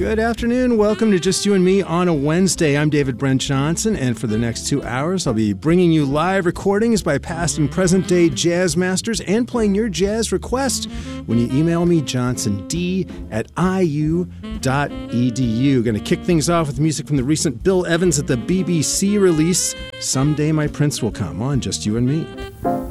Good afternoon. Welcome to Just You and Me on a Wednesday. I'm David Brent Johnson, and for the next 2 hours, I'll be bringing you live recordings by past and present day jazz masters and playing your jazz request when you email me, johnsond@iu.edu. Going to kick things off with music from the recent Bill Evans at the BBC release, Someday My Prince Will Come, on Just You and Me.